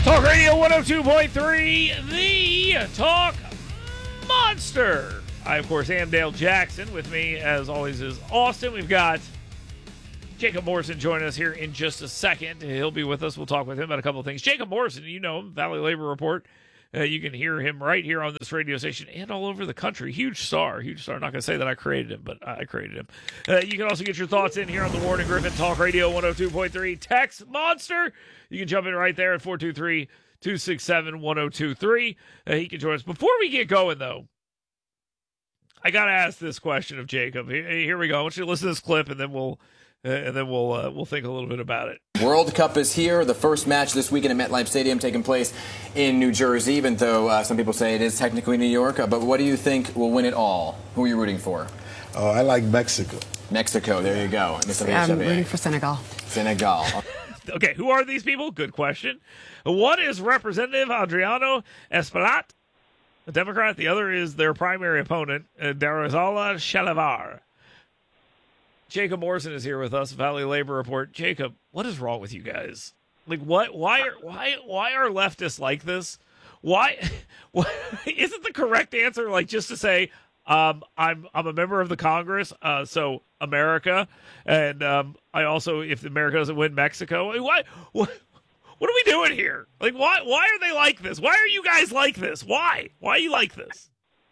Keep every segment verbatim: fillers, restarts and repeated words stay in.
Talk Radio one oh two point three, the Talk Monster. I, of course, am Dale Jackson. With me, as always, is Austin. We've got Jacob Morrison joining us here in just a second. He'll be with us. We'll talk with him about a couple of things. Jacob Morrison, you know him, Valley Labor Report. Uh, you can hear him right here on this radio station and all over the country. Huge star. Huge star. I'm not going to say that I created him, but I created him. Uh, you can also get your thoughts in here on the Warren and Griffin Talk Radio one oh two point three Text Monster. You can jump in right there at four two three, two six seven, one oh two three. Uh, he can join us. Before we get going, though, I got to ask this question of Jacob. Here, here we go. I want you to listen to this clip, and then we'll uh, and then we'll uh, we'll think a little bit about it. World Cup is here. The first match this weekend at MetLife Stadium taking place in New Jersey, even though uh, some people say it is technically New York. Uh, but what do you think will win it all? Who are you rooting for? Oh, I like Mexico. Mexico. There you go. Yeah, I'm rooting for Senegal. Senegal. Okay, who are these people? Good question. One is Representative Adriano Espaillat, a Democrat. The other is their primary opponent, uh, Darazala Shalavar. Jacob Morrison is here with us, Valley Labor Report. Jacob, what is wrong with you guys? Like, what? Why are why why are leftists like this? Why? Why isn't the correct answer like just to say, um, I'm I'm a member of the Congress, uh, so America, and um, I also, if America doesn't win, Mexico. Like, why? What? What are we doing here? Like, why? Why are they like this? Why are you guys like this? Why? Why are you like this?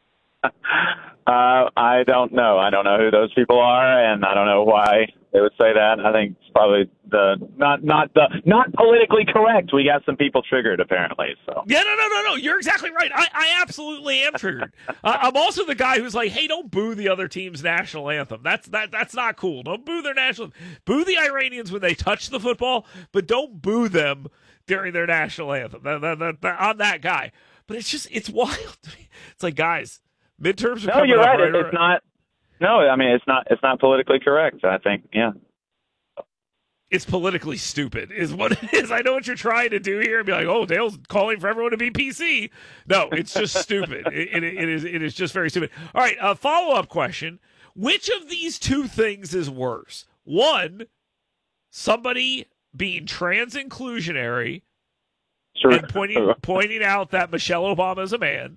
Uh, I don't know. I don't know who those people are, and I don't know why they would say that. I think it's probably the not not the not politically correct. We got some people triggered, apparently. So yeah, no, no, no, no. You're exactly right. I, I absolutely am triggered. uh, I'm also the guy who's like, hey, don't boo the other team's national anthem. That's that. That's not cool. Don't boo their national. Boo the Iranians when they touch the football, but don't boo them during their national anthem. That, that, that, that, I'm that guy. But it's just it's wild. It's like, guys. Midterms are no, coming you're up, right. right. It's not. No, I mean it's not. It's not politically correct. I think. Yeah. It's politically stupid, is what it is. I know what you're trying to do here, and be like, "Oh, Dale's calling for everyone to be P C." No, it's just stupid. It, it, it is. It is just very stupid. All right. A follow up question: which of these two things is worse? One, somebody being trans inclusionary Sure. and pointing pointing out that Michelle Obama is a man,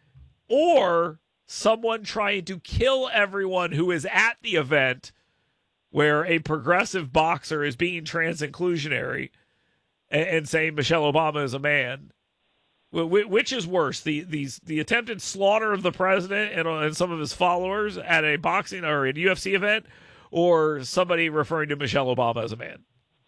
or someone trying to kill everyone who is at the event where a progressive boxer is being trans inclusionary and, and saying Michelle Obama is a man. Which is worse, the these the attempted slaughter of the president and, and some of his followers at a boxing or a U F C event, or somebody referring to Michelle Obama as a man?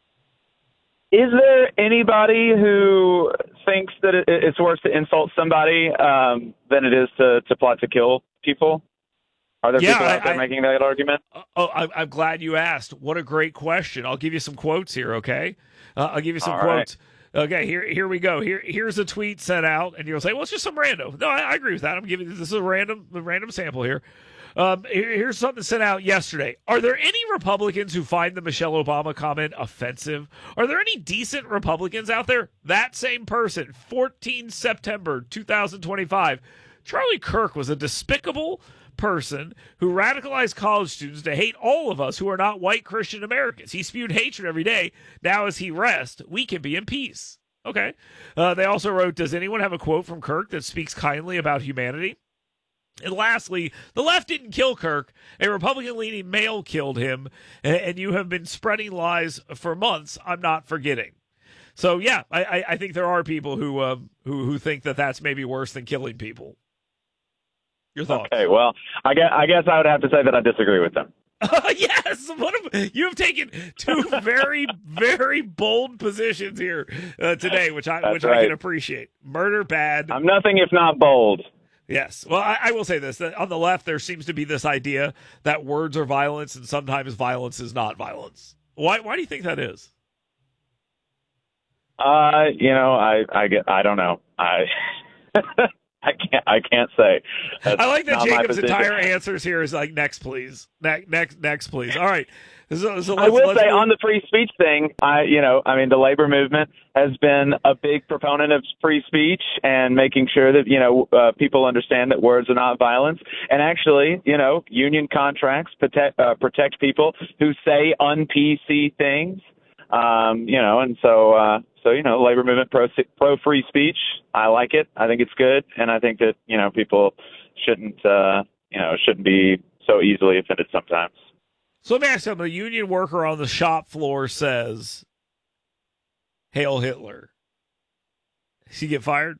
Is there anybody who thinks that it, it's worse to insult somebody um, than it is to, to plot to kill people? Are there yeah, people out I, there I, making that argument? Oh, I, I'm glad you asked. What a great question. I'll give you some quotes here, okay? Uh, I'll give you some All quotes. Right. Okay, here here we go. Here Here's a tweet sent out, and you'll say, well, it's just some random. No, I, I agree with that. I'm giving this is a random, a random sample here. Um, here, here's something sent out yesterday. Are there any Republicans who find the Michelle Obama comment offensive? Are there any decent Republicans out there? That same person, fourteenth September twenty twenty-five. Charlie Kirk was a despicable person who radicalized college students to hate all of us who are not white Christian Americans. He spewed hatred every day. Now as he rests, we can be in peace. Okay. Uh, they also wrote, does anyone have a quote from Kirk that speaks kindly about humanity? And lastly, the left didn't kill Kirk. A Republican-leaning male killed him, and you have been spreading lies for months. I'm not forgetting. So, yeah, I, I think there are people who, um, who who think that that's maybe worse than killing people. Your thoughts? Okay, well, I guess, I guess I would have to say that I disagree with them. Uh, yes, what have, you have taken two very, very bold positions here uh, today, which I That's which right. I can appreciate. Murder bad. I'm nothing if not bold. Yes. Well, I, I will say this. That on the left, there seems to be this idea that words are violence and sometimes violence is not violence. Why Why do you think that is? Uh, you know, I, I, get, I don't know. I I can't I can't say. That's I like that not my Jacob's position. entire answers here is like, next, please. Next, next, next, please. All right. So, so I let's, will let's say move. on the free speech thing, I, you know, I mean, the labor movement has been a big proponent of free speech and making sure that, you know, uh, people understand that words are not violence. And actually, you know, union contracts protect, uh, protect people who say un-P C things. Um, you know, and so, uh, so, you know, labor movement pro, pro free speech. I like it. I think it's good. And I think that, you know, people shouldn't, uh, you know, shouldn't be so easily offended sometimes. So let me ask you, a union worker on the shop floor says, "Hail Hitler." Does he get fired?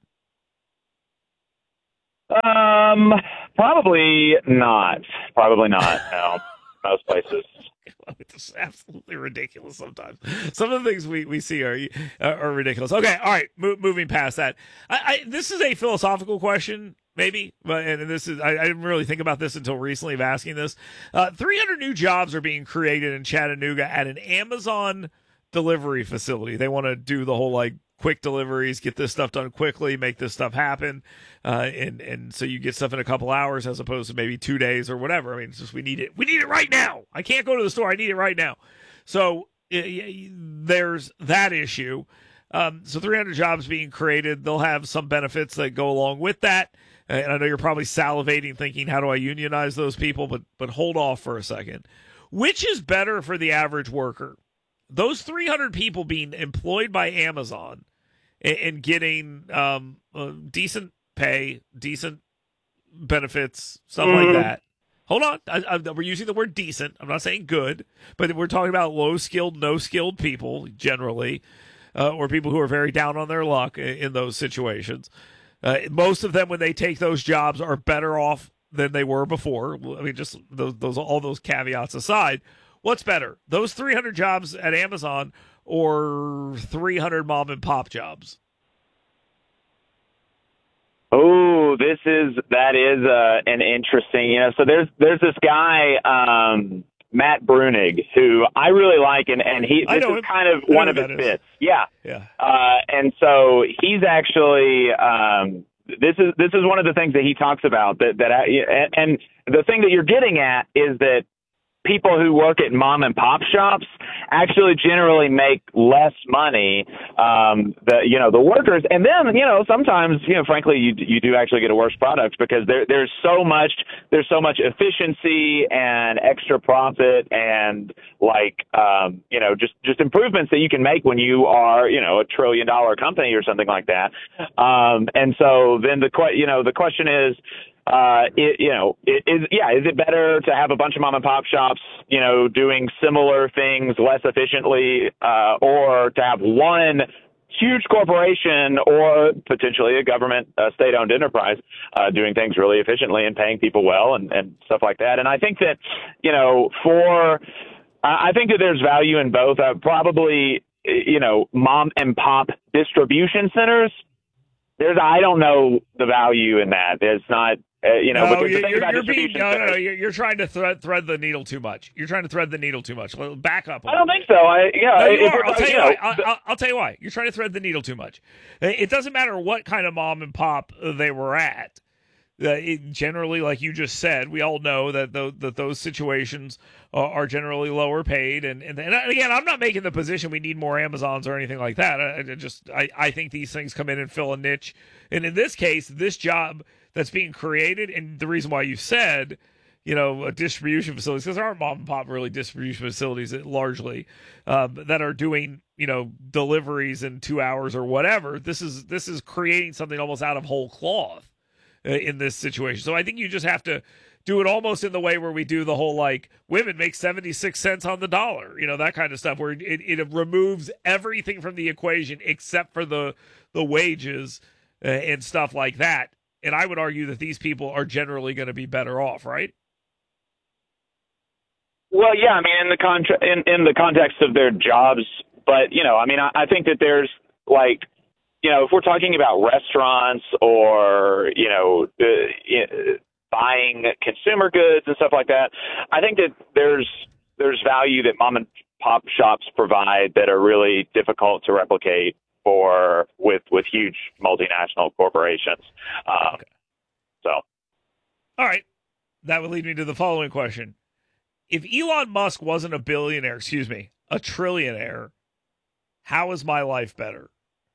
Um, probably not. Probably not. No, most places. It's absolutely ridiculous sometimes. Some of the things we, we see are are ridiculous. Okay, all right, mo- moving past that. I, I, this is a philosophical question, maybe, but and this is I, I didn't really think about this until recently of asking this. Uh, three hundred new jobs are being created in Chattanooga at an Amazon delivery facility. They want to do the whole like quick deliveries, get this stuff done quickly, make this stuff happen, uh, and and so you get stuff in a couple hours as opposed to maybe two days or whatever. I mean, it's just we need it. We need it right now. I can't go to the store. I need it right now. So it, there's that issue. Um, so three hundred jobs being created. They'll have some benefits that go along with that. And I know you're probably salivating, thinking, "How do I unionize those people?" But but hold off for a second. Which is better for the average worker? Those three hundred people being employed by Amazon and, and getting um, uh, decent pay, decent benefits, stuff mm-hmm. like that. Hold on. I, I, we're using the word decent. I'm not saying good, but we're talking about low-skilled, no-skilled people generally, uh, or people who are very down on their luck in, in those situations. Uh, most of them, when they take those jobs, are better off than they were before. I mean, just those, those all those caveats aside. What's better, those three hundred jobs at Amazon or three hundred mom and pop jobs? Oh, this is that is uh, an interesting. You know, so there's there's this guy um, Matt Brunig who I really like, and and he this is him. kind of one of his bits. Yeah, yeah. Uh, and so he's actually. Um, This is this is one of the things that he talks about that that I, and the thing that you're getting at is that people who work at mom and pop shops actually generally make less money, um, the, you know, the workers. And then, you know, sometimes, you know, frankly, you, you do actually get a worse product because there, there's so much, there's so much efficiency and extra profit and like, um, you know, just, just improvements that you can make when you are, you know, a trillion dollar company or something like that. Um, and so then the, que- you know, the question is, Uh, it, you know, it, is yeah, is it better to have a bunch of mom and pop shops, you know, doing similar things less efficiently, uh, or to have one huge corporation or potentially a government, uh, state-owned enterprise, uh, doing things really efficiently and paying people well and, and stuff like that? And I think that, you know, for, I think that there's value in both. Uh, probably, you know, mom and pop distribution centers. There's, I don't know the value in that. It's not, uh, you know, no, because you're, the thing you're, about you're distribution being, no, centers, no, no, you're, you're trying to thread, thread the needle too much. You're trying to thread the needle too much. Back up. I don't think so. I, yeah, no, you if are. I'll tell you, you why. know, I'll, I'll, I'll tell you why. You're trying to thread the needle too much. It doesn't matter what kind of mom and pop they were at. Uh, it, generally, like you just said, we all know that the, that those situations are, are generally lower paid. And, and and again, I'm not making the position we need more Amazons or anything like that. I, I just I, I think these things come in and fill a niche. And in this case, this job that's being created, and the reason why you said, you know, a distribution facilities, because there aren't mom and pop really distribution facilities that largely um, that are doing, you know, deliveries in two hours or whatever. This is this is creating something almost out of whole cloth in this situation. So I think you just have to do it almost in the way where we do the whole, like, women make seventy-six cents on the dollar, you know, that kind of stuff, where it, it removes everything from the equation except for the, the wages uh, and stuff like that. And I would argue that these people are generally going to be better off, right? Well, yeah, I mean, in the contra- in, in the context of their jobs, but, you know, I mean, I, I think that there's, like, you know, if we're talking about restaurants or, you know, uh, buying consumer goods and stuff like that, I think that there's there's value that mom and pop shops provide that are really difficult to replicate for with with huge multinational corporations. Um, okay. So, all right, that would lead me to the following question: if Elon Musk wasn't a billionaire, excuse me, a trillionaire, how is my life better?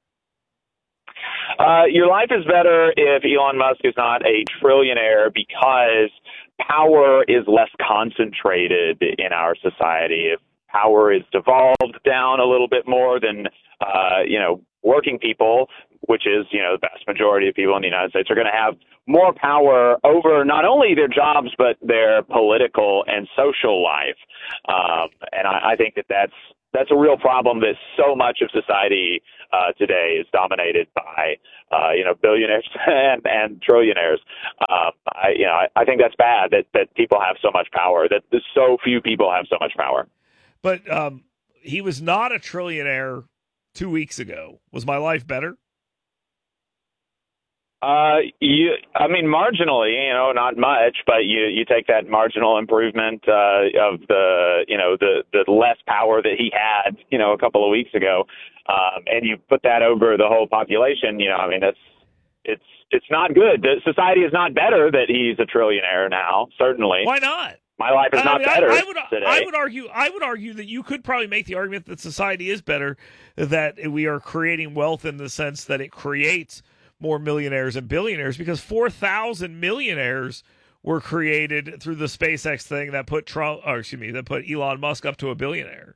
Uh, your life is better if Elon Musk is not a trillionaire because power is less concentrated in our society. If power is devolved down a little bit more than, uh, you know, working people, which is, you know, the vast majority of people in the United States are going to have more power over not only their jobs, but their political and social life. Um, and I, I think that that's, that's a real problem that so much of society uh, today is dominated by, uh, you know, billionaires and, and trillionaires. Um, I, you know, I, I think that's bad that, that people have so much power, that so few people have so much power. But um, he was not a trillionaire two weeks ago. Was my life better? Uh, you, I mean, marginally, you know, not much, but you, you take that marginal improvement, uh, of the, you know, the, the less power that he had, you know, a couple of weeks ago, um, and you put that over the whole population, you know, I mean, that's, it's, it's not good. The society is not better that he's a trillionaire now, certainly. Why not? My life is I not mean, better I, I would, today. I would argue. I would argue that you could probably make the argument that society is better, that we are creating wealth in the sense that it creates more millionaires and billionaires, because four thousand millionaires were created through the SpaceX thing that put Trump, or excuse me, that put Elon Musk up to a billionaire.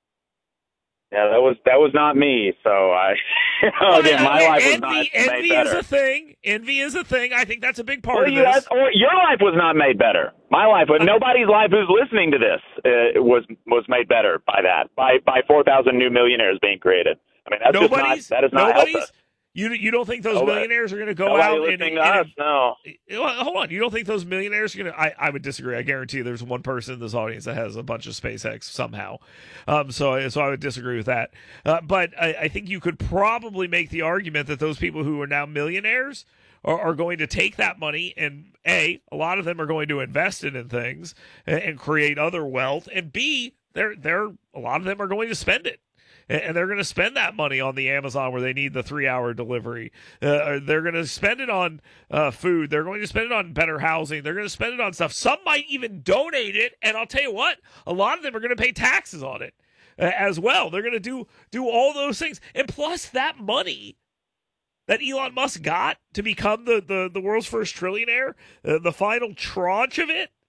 Yeah, that was that was not me. So I, well, again, my life was envy, not envy made better. is a thing. Envy is a thing. I think that's a big part Well, of you, this. or your life was not made better. My life, but nobody's life who's listening to this uh, was was made better by that, by by four thousand new millionaires being created. I mean, that's nobody's, just not, that is not nobody's, help us. You you don't think those Nobody, millionaires are going to go nobody out listening and, to and, us? No. Well, hold on. You don't think those millionaires are going to? I, I would disagree. I guarantee there's one person in this audience that has a bunch of SpaceX somehow. Um, so so I would disagree with that. Uh, but I, I think you could probably make the argument that those people who are now millionaires are, are going to take that money and A, a lot of them are going to invest it in things and, and create other wealth, and B, they're they're a lot of them are going to spend it. And they're going to spend that money on the Amazon where they need the three-hour delivery. Uh, they're going to spend it on uh, food. They're going to spend it on better housing. They're going to spend it on stuff. Some might even donate it. And I'll tell you what, a lot of them are going to pay taxes on it uh, as well. They're going to do do all those things. And plus that money that Elon Musk got to become the, the, the world's first trillionaire, uh, the final tranche of it,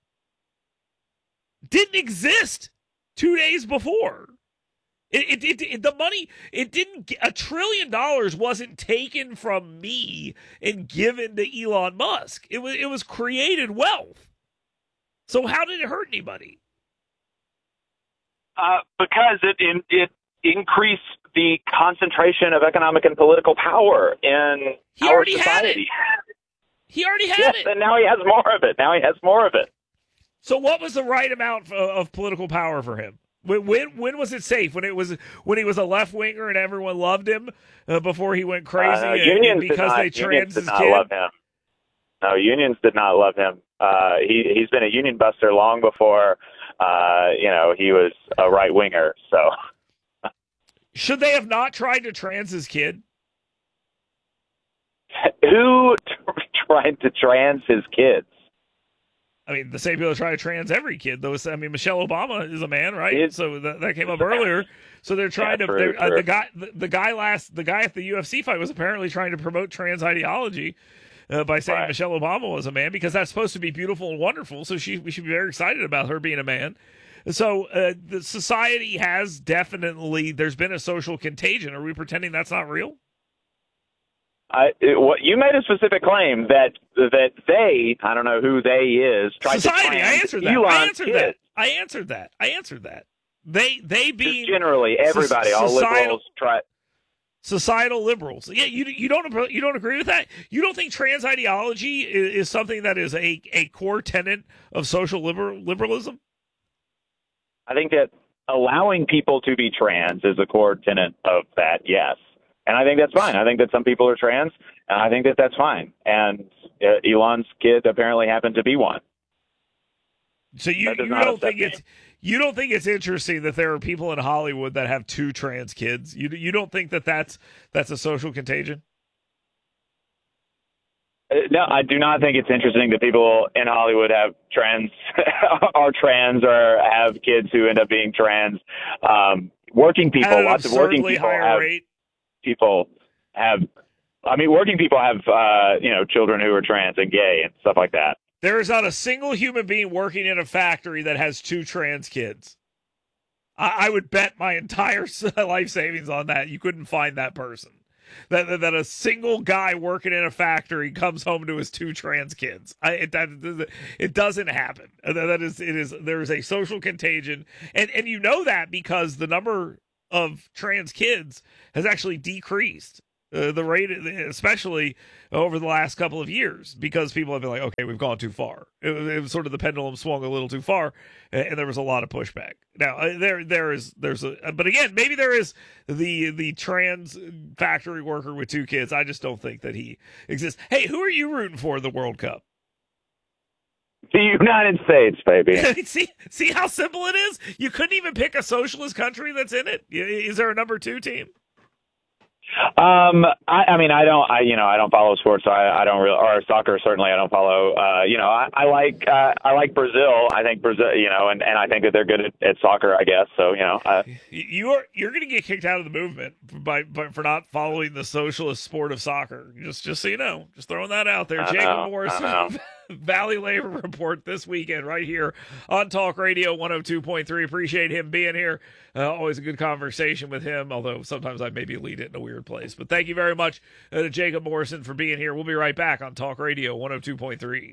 didn't exist two days before. It, it, it, the money, it didn't, a trillion dollars wasn't taken from me and given to Elon Musk. It was, it was created wealth. So how did it hurt anybody? Uh, because it, it, it increased the concentration of economic and political power in he our already society. Had it. He already had yes, it. And now he has more of it. Now he has more of it. So what was the right amount of, of political power for him? When, when when was it safe? When it was when he was a left winger and everyone loved him uh, before he went crazy uh, no, and, unions and because did not, they trans unions did his not kid? love him. No, unions did not love him. Uh, he he's been a union buster long before uh, you know he was a right winger. So should they have not tried to trans his kid? Who t- tried to trans his kids? I mean, the same people try to trans every kid, though. I mean, Michelle Obama is a man, right? It's, so that, that came up earlier. So they're trying yeah, to. true, They're, uh, true. the guy, the, the guy last, the guy at the U F C fight was apparently trying to promote trans ideology uh, by saying right. Michelle Obama was a man because that's supposed to be beautiful and wonderful. So she, we should be very excited about her being a man. So uh, the society has definitely. There's been a social contagion. Are we pretending that's not real? I, it, what you made a specific claim that that they, I don't know who they is, tried Society. to I answered that. Elon's I answered kids. that. I answered that. I answered that. They they being Just generally everybody, all societal, liberals try. societal liberals. Yeah, you you don't you don't agree with that? You don't think trans ideology is, is something that is a, a core tenet of social liber, liberalism? I think that allowing people to be trans is a core tenet of that. Yes. And I think that's fine. I think that some people are trans, and I think that that's fine. And uh, Elon's kid apparently happened to be one. So you, you don't think it's you don't think it's interesting that there are people in Hollywood that have two trans kids? You you don't think that that's that's a social contagion? Uh, no, I do not think it's interesting that people in Hollywood have trans, are trans, or have kids who end up being trans. Um, working people, At an lots of working absurdly people higher have. rate. People have, I mean, working people have, uh, you know, children who are trans and gay and stuff like that. There is not a single human being working in a factory that has two trans kids. I, I would bet my entire life savings on that. You couldn't find that person. That, that that a single guy working in a factory comes home to his two trans kids. I, it, that, it doesn't happen. That, that is, it is. There is a social contagion, and and you know that because the number of trans kids has actually decreased. Uh, the rate, especially over the last couple of years, because people have been like, okay, we've gone too far. It was, it was sort of the pendulum swung a little too far, and, and there was a lot of pushback. Now uh, there, there is, there's a, but again, maybe there is the the trans factory worker with two kids. I just don't think that he exists. Hey, who are you rooting for in the World Cup? The United States, baby. see, see how simple it is. You couldn't even pick a socialist country that's in it. Is there a number two team? Um, I, I mean, I don't, I, you know, I don't follow sports, so I, I don't really, or soccer, certainly I don't follow, uh, you know, I, I like, uh, I like Brazil. I think Brazil, you know, and, and I think that they're good at, at soccer, I guess. So, you know, uh, you're, you're going to get kicked out of the movement by, by, for not following the socialist sport of soccer. Just, just so you know, just throwing that out there. I Jacob know, Morrison, Valley Labor Report this weekend right here on Talk Radio one oh two point three. Appreciate him being here. Uh, always a good conversation with him, although sometimes I maybe lead it in a weird place. But thank you very much uh, to Jacob Morrison for being here. We'll be right back on Talk Radio one oh two point three.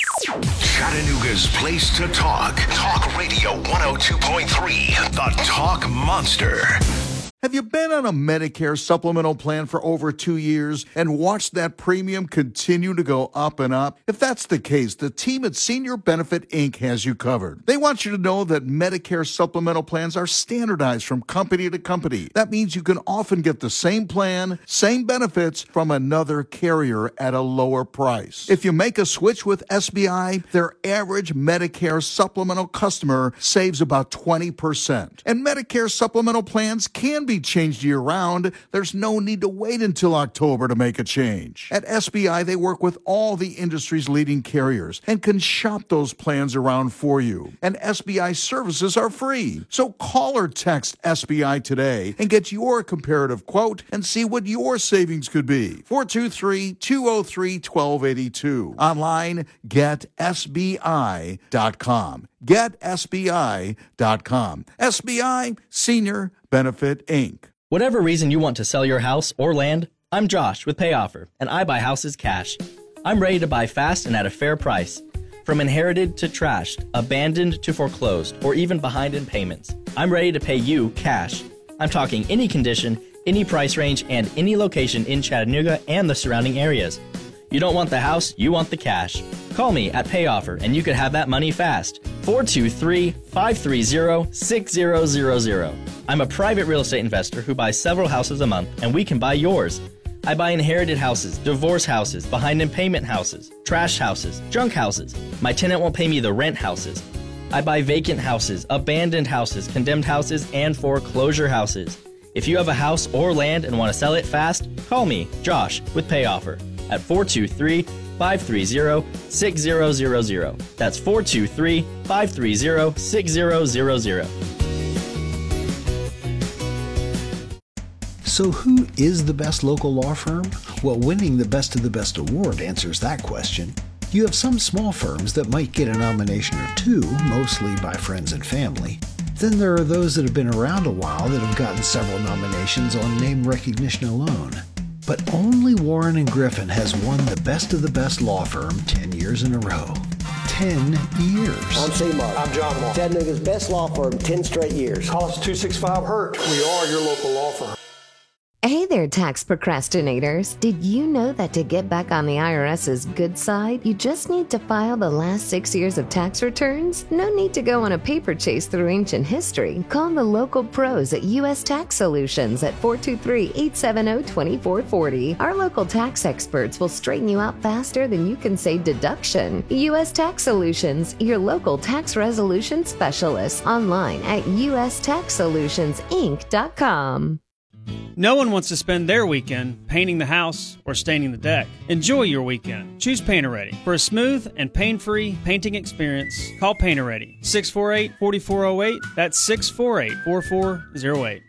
Chattanooga's place to talk. Talk Radio one oh two point three. The Talk Monster. Have you been on a Medicare supplemental plan for over two years and watched that premium continue to go up and up? If that's the case, the team at Senior Benefit Incorporated has you covered. They want you to know that Medicare supplemental plans are standardized from company to company. That means you can often get the same plan, same benefits from another carrier at a lower price. If you make a switch with S B I, their average Medicare supplemental customer saves about twenty percent. And Medicare supplemental plans can be changed year-round. There's no need to wait until October to make a change. At S B I, they work with all the industry's leading carriers and can shop those plans around for you. And S B I services are free. So call or text S B I today and get your comparative quote and see what your savings could be. four two three, two oh three, one two eight two. Online, get S B I dot com. get S B I dot com. S B I, Senior Benefit Incorporated. Whatever reason you want to sell your house or land, I'm Josh with PayOffer, and I buy houses cash. I'm ready to buy fast and at a fair price. From inherited to trashed, abandoned to foreclosed, or even behind in payments, I'm ready to pay you cash. I'm talking any condition, any price range, and any location in Chattanooga and the surrounding areas. You don't want the house, you want the cash. Call me at PayOffer and you could have that money fast. four two three, five three zero, six zero zero zero. I'm a private real estate investor who buys several houses a month, and we can buy yours. I buy inherited houses, divorce houses, behind in payment houses, trash houses, junk houses. My tenant won't pay me the rent houses. I buy vacant houses, abandoned houses, condemned houses, and foreclosure houses. If you have a house or land and want to sell it fast, call me, Josh, with PayOffer at four two three, five three zero, six zero zero zero. That's four two three, five three zero, six zero zero zero. So who is the best local law firm? Well, winning the Best of the Best award answers that question. You have some small firms that might get a nomination or two, mostly by friends and family. Then there are those that have been around a while that have gotten several nominations on name recognition alone. But only Warren and Griffin has won the Best of the Best law firm ten years in a row. ten years. I'm C-Mark. I'm John Mark. Chattanooga's best law firm, ten straight years. Call us two six five hurt. We are your local law firm. Hey there, tax procrastinators. Did you know that to get back on the IRS's good side, you just need to file the last six years of tax returns? No need to go on a paper chase through ancient history. Call the local pros at U S Tax Solutions at four two three, eight seven zero, two four four zero. Our local tax experts will straighten you out faster than you can say deduction. U S Tax Solutions, your local tax resolution specialist. Online at U S tax solutions inc dot com. No one wants to spend their weekend painting the house or staining the deck. Enjoy your weekend. Choose Painter-Ready. For a smooth and pain-free painting experience, call Painter-Ready. six four eight, four four zero eight. That's six four eight, four four zero eight.